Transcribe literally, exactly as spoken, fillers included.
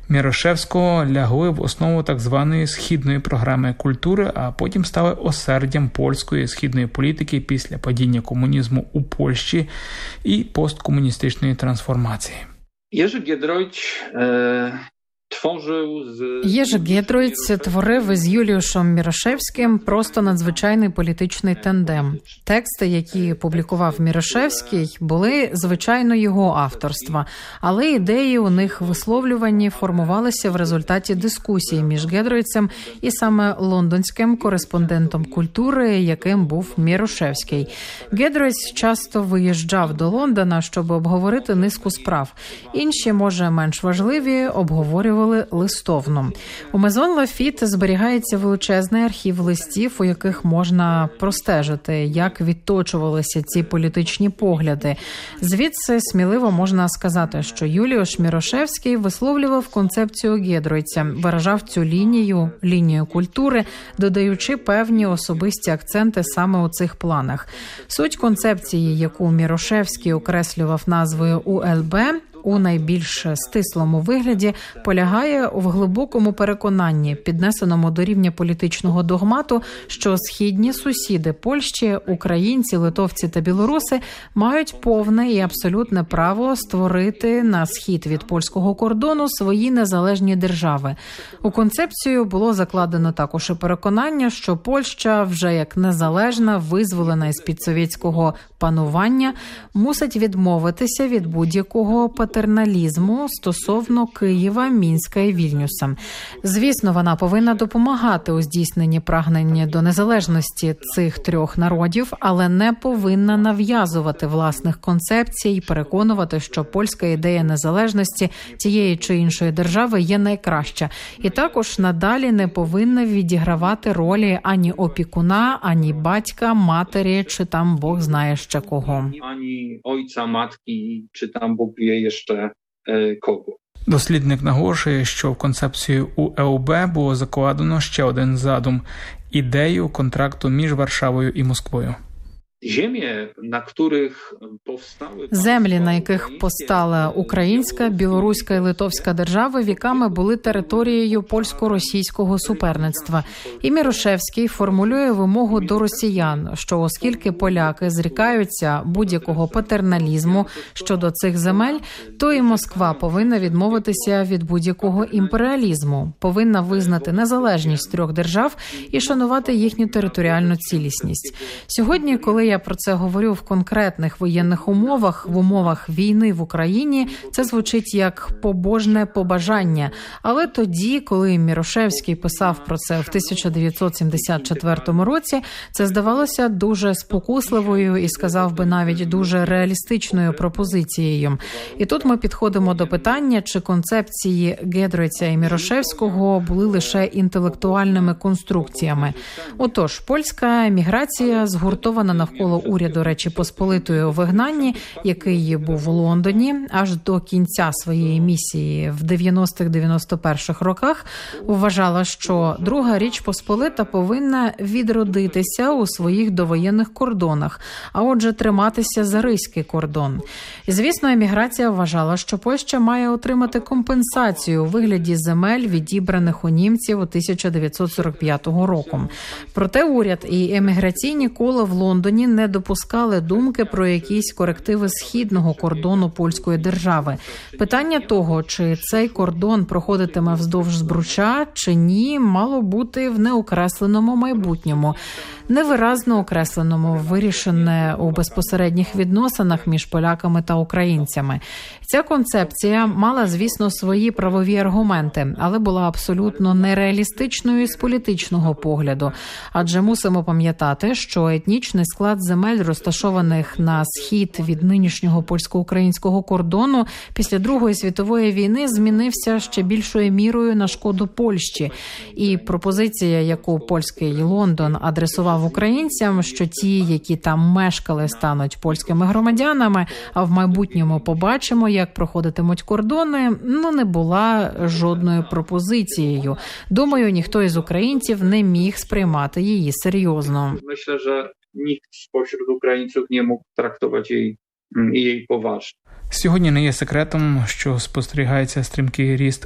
Мірошевського лягли в основу так званої східної програми культури, а потім стали осердям польської східної політики після падіння комунізму у Польщі і посткомуністичної трансформації. Jerzy Giedroyć e... Єжи Гєдройц творив із Юліушем Мірошевським просто надзвичайний політичний тандем. Тексти, які публікував Мірошевський, були, звичайно, його авторства, але ідеї у них висловлювані формувалися в результаті дискусії між Гєдройцем і саме лондонським кореспондентом культури, яким був Мірошевський. Гєдройц часто виїжджав до Лондона, щоб обговорити низку справ. Інші, може, менш важливі, обговорювали листовно. У Мезон Лафіт зберігається величезний архів листів, у яких можна простежити, як відточувалися ці політичні погляди. Звідси сміливо можна сказати, що Юліуш Мірошевський висловлював концепцію Гєдройця, виражав цю лінію, лінію культури, додаючи певні особисті акценти саме у цих планах. Суть концепції, яку Мірошевський окреслював назвою У Л Б, у найбільш стислому вигляді, полягає в глибокому переконанні, піднесеному до рівня політичного догмату, що східні сусіди Польщі, українці, литовці та білоруси мають повне і абсолютне право створити на схід від польського кордону свої незалежні держави. У концепцію було закладено також і переконання, що Польща вже як незалежна, визволена із-під совєтського панування, мусить відмовитися від будь-якого патерналізму стосовно Києва, Мінська і Вільнюса. Звісно, вона повинна допомагати у здійсненні прагнення до незалежності цих трьох народів, але не повинна нав'язувати власних концепцій і переконувати, що польська ідея незалежності тієї чи іншої держави є найкраща. І також надалі не повинна відігравати ролі ані опікуна, ані батька, матері, чи там Бог знає ще кого. Ані ойця, матки, чи там Бог є ще кого. Дослідник наголошує, що в концепцію У Л Б було закладено ще один задум – ідею контракту між Варшавою і Москвою. Землі, на яких постала українська, білоруська і литовська держави, віками були територією польсько-російського суперництва. І Мірошевський формулює вимогу до росіян, що оскільки поляки зрікаються будь-якого патерналізму щодо цих земель, то і Москва повинна відмовитися від будь-якого імперіалізму, повинна визнати незалежність трьох держав і шанувати їхню територіальну цілісність. Сьогодні, коли я про це говорю в конкретних воєнних умовах, в умовах війни в Україні, це звучить як побожне побажання. Але тоді, коли Мірошевський писав про це в тисяча дев'ятсот сімдесят четвертому році, це здавалося дуже спокусливою і, сказав би, навіть дуже реалістичною пропозицією. І тут ми підходимо до питання, чи концепції Гєдройця і Мірошевського були лише інтелектуальними конструкціями. Отож, польська еміграція згуртована навколо уряду Речі Посполитої у вигнанні, який був у Лондоні аж до кінця своєї місії в дев'яностих-дев'яносто перших роках, вважала, що Друга Річ Посполита повинна відродитися у своїх довоєнних кордонах, а отже триматися за Ризький кордон. І, звісно, еміграція вважала, що Польща має отримати компенсацію у вигляді земель, відібраних у німців у тисяча дев'ятсот сорок п'ятого року. Проте уряд і еміграційні кола в Лондоні не допускали думки про якісь корективи східного кордону польської держави. Питання того, чи цей кордон проходитиме вздовж Збруча, чи ні, мало бути в неокресленому майбутньому. Невиразно окресленому, вирішене у безпосередніх відносинах між поляками та українцями. Ця концепція мала, звісно, свої правові аргументи, але була абсолютно нереалістичною з політичного погляду. Адже мусимо пам'ятати, що етнічний склад земель, розташованих на схід від нинішнього польсько-українського кордону, після Другої світової війни змінився ще більшою мірою на шкоду Польщі. І пропозиція, яку польський Лондон адресував українцям, що ті, які там мешкали, стануть польськими громадянами, а в майбутньому побачимо, як проходитимуть кордони, ну, не була жодною пропозицією. Думаю, ніхто із українців не міг сприймати її серйозно. Myślę, że nikt spośród Ukraińców nie mógł traktować jej, jej poważnie. Сьогодні не є секретом, що спостерігається стрімкий ріст